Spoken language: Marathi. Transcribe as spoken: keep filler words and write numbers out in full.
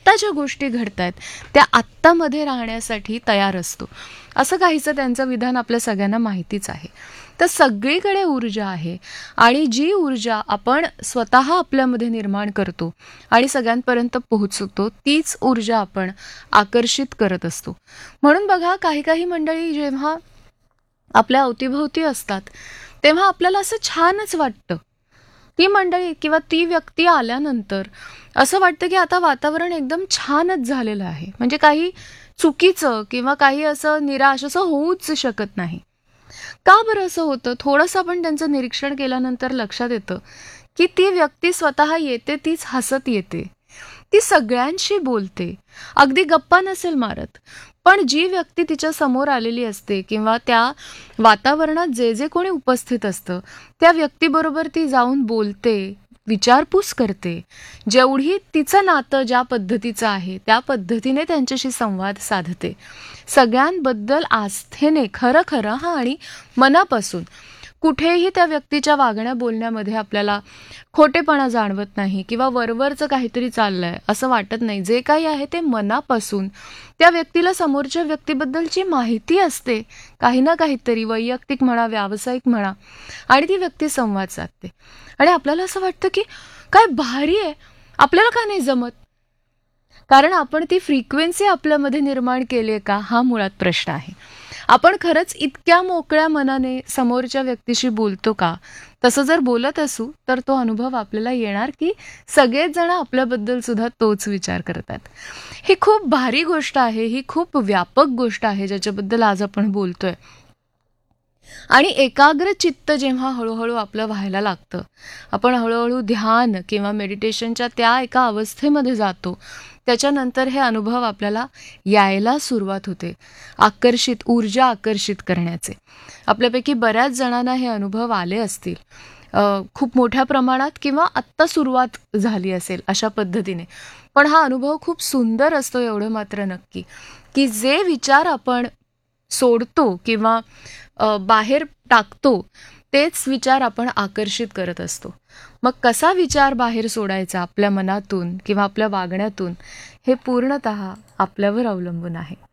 आत्ता ज्या गोष्टी घडतायत त्या आत्तामध्ये राहण्यासाठी तयार असतो. असं काहीचं त्यांचं विधान आपल्या सगळ्यांना माहितीच आहे. तर सगळीकडे ऊर्जा आहे आणि जी ऊर्जा आपण स्वतः आपल्यामध्ये निर्माण करतो आणि सगळ्यांपर्यंत पोहोचवतो तीच ऊर्जा आपण आकर्षित करत असतो. म्हणून बघा, काही काही मंडळी जेव्हा आपल्या अवतीभोवती असतात तेव्हा आपल्याला असं छानच वाटतं. ती मंडळी किंवा ती व्यक्ती आल्यानंतर असं वाटतं की आता वातावरण एकदम छानच झालेलं आहे. म्हणजे काही चुकीचं किंवा काही असं निराश असं होऊच शकत नाही. का बरं असं होतं? थोडंसं आपण त्यांचं निरीक्षण केल्यानंतर लक्षात येतं की ती व्यक्ती स्वतः येते, तीच हसत येते, ती सगळ्यांशी बोलते, अगदी गप्पा नसेल मारत, पण जी व्यक्ती तिच्या समोर आलेली असते किंवा त्या वातावरणात जे जे कोणी उपस्थित असतं त्या व्यक्तीबरोबर ती जाऊन बोलते, विचारपूस करते. जेवढी तिचं नातं ज्या पद्धतीचं आहे त्या पद्धतीने त्यांच्याशी संवाद साधते. सगळ्यांबद्दल आस्थेने खरं खरं हा आणि मनापासून. कुठेही त्या व्यक्तीच्या वागण्या बोलण्यामध्ये आपल्याला खोटेपणा जाणवत नाही किंवा वरवरचं काहीतरी चाललंय असं वाटत नाही. जे काही आहे ते मनापासून. त्या व्यक्तीला समोरच्या व्यक्तीबद्दलची माहिती असते, काही ना काहीतरी वैयक्तिक म्हणा, व्यावसायिक म्हणा, आणि ती व्यक्ती संवाद साधते आणि आपल्याला असं वाटतं की काय भारी आहे, आपल्याला का नाही जमत? कारण आपण ती फ्रिक्वेन्सी आपल्यामध्ये निर्माण केली आहे का, हा मुळात प्रश्न आहे. आपण खरंच इतक्या मोकळ्या मनाने समोरच्या व्यक्तीशी बोलतो का? तसं जर बोलत असू तर तो अनुभव आपल्याला येणार की सगळेच जण आपल्याबद्दल सुद्धा तोच विचार करतात. ही खूप भारी गोष्ट आहे, ही खूप व्यापक गोष्ट आहे ज्याच्याबद्दल आज आपण बोलतोय. आणि एकाग्र चित्त जेव्हा हळूहळू आपलं व्हायला लागतं, आपण हळूहळू ध्यान किंवा मेडिटेशनच्या त्या एका अवस्थेमध्ये जातो, त्याच्यानंतर हे अनुभव आपल्याला यायला सुरुवात होते. आकर्षित ऊर्जा आकर्षित करण्याचे. आपल्यापैकी बऱ्याच जणांना हे अनुभव आले असतील, खूप मोठ्या प्रमाणात किंवा आत्ता सुरुवात झाली असेल अशा पद्धतीने. पण हा अनुभव खूप सुंदर असतो एवढं मात्र नक्की की जे विचार आपण सोडतो किंवा बाहेर टाकतो तेच विचार आपण आकर्षित करत असतो. मग कसा विचार बाहेर सोडायचा आपल्या मनातून किंवा आपल्या वागण्यातून हे पूर्णतः आपल्यावर अवलंबून आहे.